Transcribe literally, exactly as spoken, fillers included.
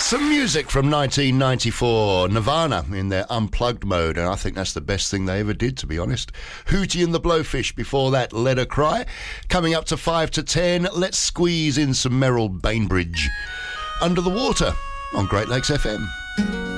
Some music from nineteen ninety-four, Nirvana in their unplugged mode, and I think that's the best thing they ever did, to be honest. Hootie and the Blowfish before that, Let Her Cry. Coming up to five to ten, let's squeeze in some Merrill Bainbridge. Under the Water on Great Lakes F M.